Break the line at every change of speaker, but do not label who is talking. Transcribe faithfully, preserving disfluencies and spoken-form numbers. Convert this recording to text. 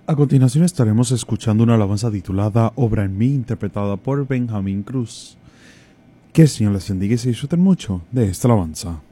A continuación estaremos escuchando una alabanza titulada Obra en mí, interpretada por Benjamín Cruz. Que el Señor les bendiga y se disfruten mucho de esta alabanza.